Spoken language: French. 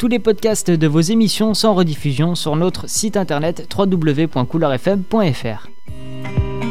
tous les podcasts de vos émissions sans rediffusion sur notre site internet www.couleurfm.fr.